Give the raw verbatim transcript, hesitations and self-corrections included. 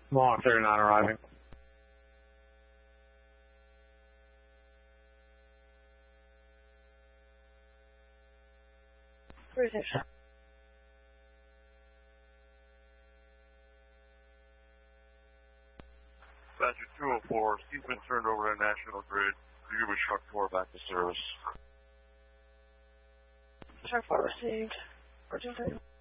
Long thirty-nine arriving. Three six. Badger two oh four, he's been turned over to National Grid. You give a truck four back to service. Truck four received. four two three.